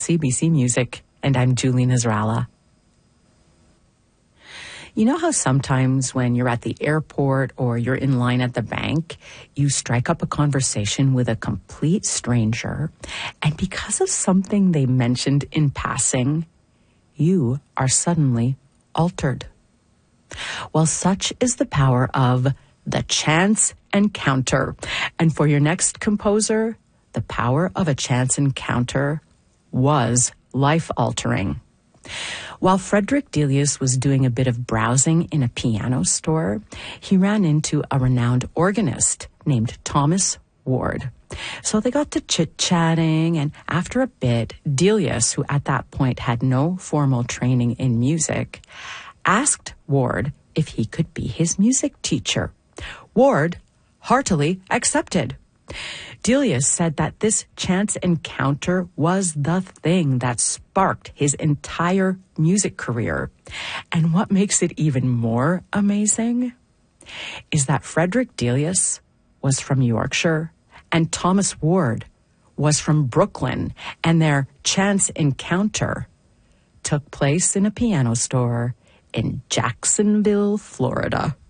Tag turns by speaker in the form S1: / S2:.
S1: CBC Music, and I'm Julie Nasrallah. You know how sometimes when you're at the airport or you're in line at the bank, you strike up a conversation with a complete stranger, and because of something they mentioned in passing, you are suddenly altered? Well, such is the power of the chance encounter. And for your next composer, the power of a chance encounter was life-altering. While Frederick Delius was doing a bit of browsing in a piano store, he ran into a renowned organist named Thomas Ward. So they got to chit-chatting, and after a bit, Delius, who at that point had no formal training in music, asked Ward if he could be his music teacher. Ward heartily accepted. Delius said that this chance encounter was the thing that sparked his entire music career. And what makes it even more amazing is that Frederick Delius was from Yorkshire and Thomas Ward was from Brooklyn, and their chance encounter took place in a piano store in Jacksonville, Florida.